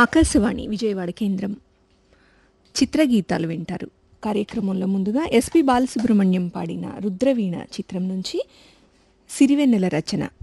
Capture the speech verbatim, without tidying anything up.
ఆకాశవాణి విజయవాడ కేంద్రం చిత్రగీతాలు వింటారు. కార్యక్రమంలో ముందుగా ఎస్పి బాలసుబ్రహ్మణ్యం పాడిన రుద్రవీణ చిత్రం నుంచి సిరివెన్నెల రచన